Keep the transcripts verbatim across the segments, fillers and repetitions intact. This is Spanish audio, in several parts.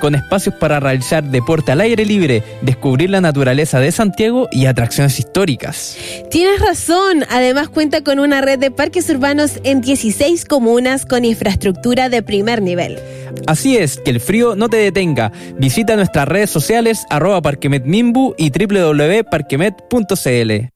con espacios para realizar deporte al aire libre, descubrir la naturaleza de Santiago y atracciones históricas. Tienes razón, además cuenta con una red de parques urbanos en dieciséis comunas con infraestructura de primer nivel. Así es, que el frío no te detenga. Visita nuestras redes sociales arroba parquemetmimbu y doble u doble u doble u punto parquemet punto c l.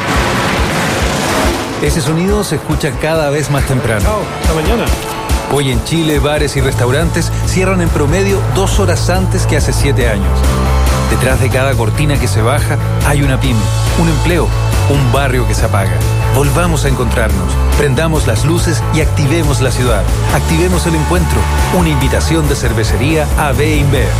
Ese sonido se escucha cada vez más temprano. Chao, hasta mañana. Hoy en Chile, bares y restaurantes cierran en promedio dos horas antes que hace siete años. Detrás de cada cortina que se baja hay una pyme, un empleo, un barrio que se apaga. Volvamos a encontrarnos, prendamos las luces y activemos la ciudad. Activemos el encuentro. Una invitación de cervecería A B InBev.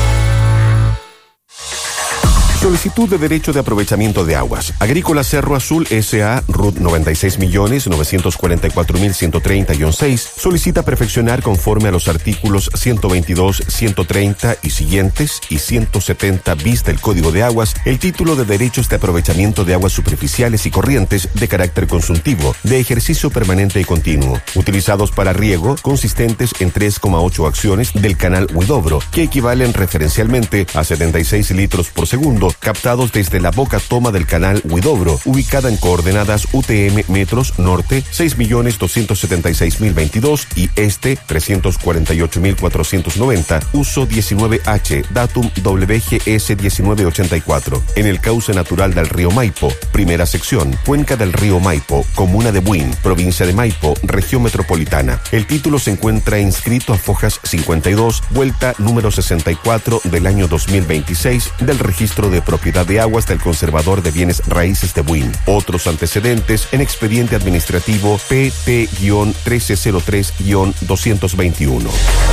Solicitud de derecho de aprovechamiento de aguas. Agrícola Cerro Azul S A R U T noventa y seis millones novecientos cuarenta y cuatro mil ciento treinta guión seis solicita perfeccionar conforme a los artículos ciento veintidós, ciento treinta y siguientes y ciento setenta bis del Código de Aguas el título de derechos de aprovechamiento de aguas superficiales y corrientes de carácter consultivo, de ejercicio permanente y continuo, utilizados para riego, consistentes en tres coma ocho acciones del canal Huidobro, que equivalen referencialmente a setenta y seis litros por segundo, captados desde la boca toma del canal Huidobro, ubicada en coordenadas U T M metros norte seis millones doscientos setenta y seis mil veintidós y este trescientos cuarenta y ocho mil cuatrocientos noventa, uso diecinueve H, datum W G S diecinueve ochenta y cuatro, en el cauce natural del río Maipo, primera sección, cuenca del río Maipo, comuna de Buin, provincia de Maipo, región metropolitana. El título se encuentra inscrito a Fojas cincuenta y dos, vuelta número sesenta y cuatro del año dos mil veintiséis del registro de propiedad de aguas del conservador de bienes raíces de Buin. Otros antecedentes en expediente administrativo P T trece cero tres doscientos veintiuno.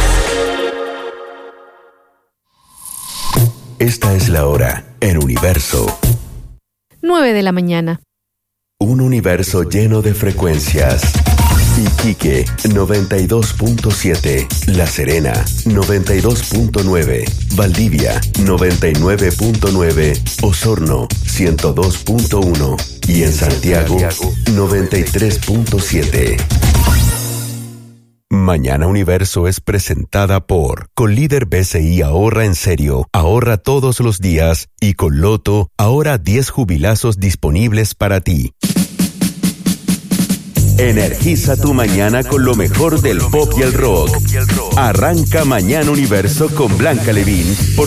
Esta es la hora en Universo. nueve de la mañana. Un universo lleno de frecuencias. Iquique, noventa y dos punto siete. La Serena, noventa y dos punto nueve. Valdivia, noventa y nueve punto nueve. Osorno, ciento dos punto uno. Y en Santiago, noventa y tres punto siete. Mañana Universo es presentada por Colíder B C I Ahorra en Serio, ahorra todos los días, y con Loto, ahora diez jubilazos disponibles para ti. Energiza tu mañana con lo mejor del pop y el rock. Arranca Mañana Universo con Blanca Levín por